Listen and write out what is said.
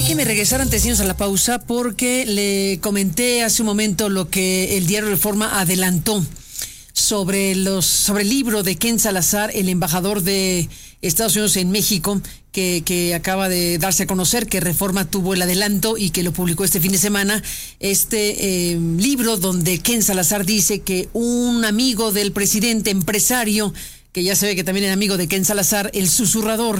Déjeme regresar antes de irnos a la pausa porque le comenté hace un momento lo que el diario Reforma adelantó sobre el libro de Ken Salazar, el embajador de Estados Unidos en México, que acaba de darse a conocer que Reforma tuvo el adelanto y que lo publicó este fin de semana. Este libro donde Ken Salazar dice que un amigo del presidente, empresario, que ya se ve que también era amigo de Ken Salazar, el susurrador,